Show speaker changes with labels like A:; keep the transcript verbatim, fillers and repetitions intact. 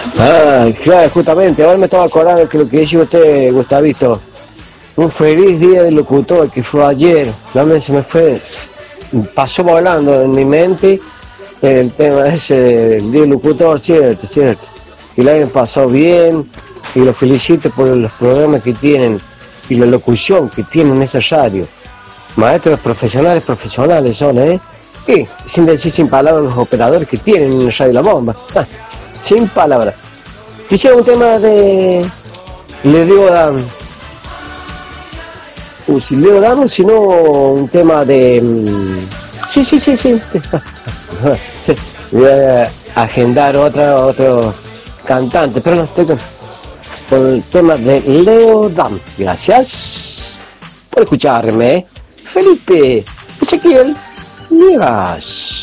A: Ah, claro, justamente, ahora me estaba acordando que lo que dice usted, Gustavito, un feliz día del locutor que fue ayer, no me, se me fue, pasó volando en mi mente el tema ese del día del locutor, cierto, cierto, que lo hayan pasado bien, y los felicito por los programas que tienen y la locución que tienen en esa radio. Maestros profesionales, profesionales son, ¿eh? Y sin decir sin palabras los operadores que tienen en la radio La Bomba. Ah, sin palabras. Quisiera un tema de Leo Dan. Uh, si Leo Dan o si no un tema de... Um... Sí, sí, sí, sí. Voy a agendar otra, otro cantante, pero no estoy con, con el tema de Leo Dan. Gracias por escucharme. Felipe Ezequiel Niegas.